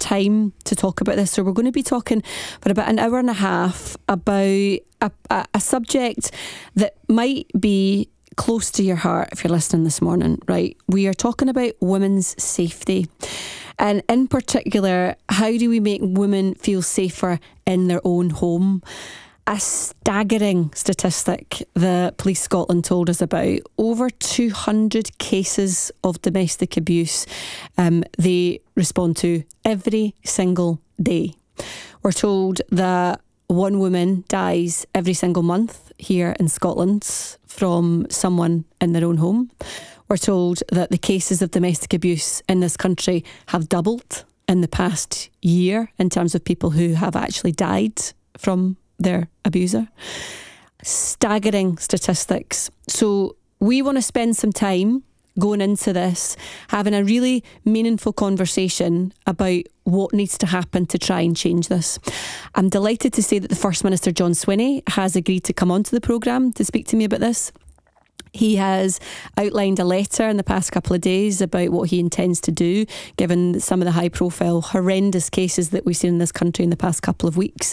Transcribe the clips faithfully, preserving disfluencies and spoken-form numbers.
time to talk about this. So we're going to be talking for about an hour and a half about a, a, a subject that might be close to your heart if you're listening this morning, right? We are talking about women's safety. And in particular, how do we make women feel safer in their own home? A staggering statistic that Police Scotland told us about. Over two hundred cases of domestic abuse um, they respond to every single day. We're told that one woman dies every single month here in Scotland from someone in their own home. We're told that the cases of domestic abuse in this country have doubled in the past year in terms of people who have actually died from their abuser. Staggering statistics. So we want to spend some time going into this, having a really meaningful conversation about what needs to happen to try and change this. I'm delighted to say that the First Minister, John Swinney, has agreed to come onto the programme to speak to me about this. He has outlined a letter in the past couple of days about what he intends to do, given some of the high profile, horrendous cases that we've seen in this country in the past couple of weeks.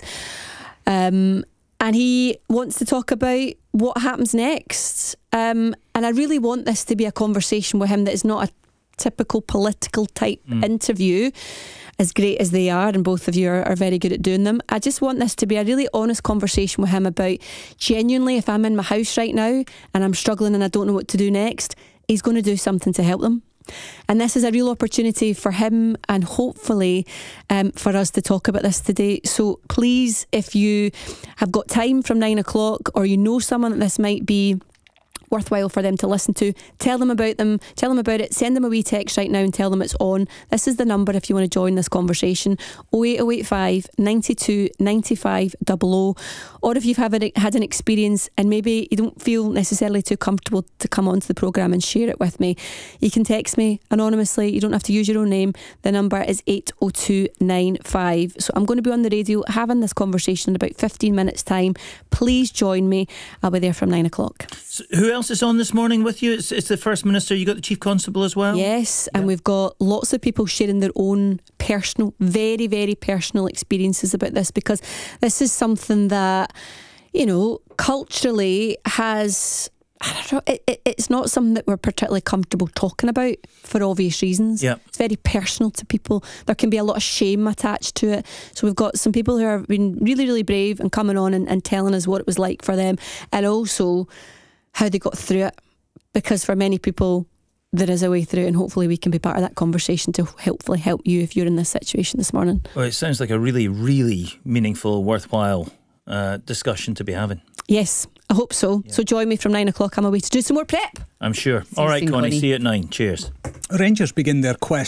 Um, and he wants to talk about what happens next. Um, and I really want this to be a conversation with him that is not a typical political type mm. interview, as great as they are, and both of you are, are very good at doing them. I just want this to be a really honest conversation with him about, genuinely, if I'm in my house right now and I'm struggling and I don't know what to do next, he's going to do something to help them. And this is a real opportunity for him and hopefully um, for us to talk about this today. So please, if you have got time from nine o'clock or you know someone that this might be worthwhile for them to listen to, tell them about them, tell them about it, send them a wee text right now and tell them it's on. This is the number if you want to join this conversation, oh eight oh eight five, nine two, nine five zero zero. Or if you've had an experience and maybe you don't feel necessarily too comfortable to come onto the programme and share it with me, you can text me anonymously. You don't have to use your own name. The number is eight oh two nine five. So I'm going to be on the radio having this conversation in about fifteen minutes time. Please join me. I'll be there from nine o'clock. So who else is on this morning with you? It's, it's the First Minister. You got the Chief Constable as well? Yes, and yeah. We've got lots of people sharing their own personal, very, very personal experiences about this, because this is something that, you know, culturally has, I don't know, it, it, it's not something that we're particularly comfortable talking about for obvious reasons. Yeah. It's very personal to people. There can be a lot of shame attached to it. So we've got some people who have been really, really brave and coming on and, and telling us what it was like for them, and also how they got through it, because for many people there is a way through, and hopefully we can be part of that conversation to hopefully help you if you're in this situation this morning. Well, it sounds like a really, really meaningful, worthwhile uh, discussion to be having. Yes, I hope so. Yeah. So join me from nine o'clock. I'm away to do some more prep, I'm sure. See All right, soon, Connie, Connie. see you at nine. Cheers. Rangers begin their quest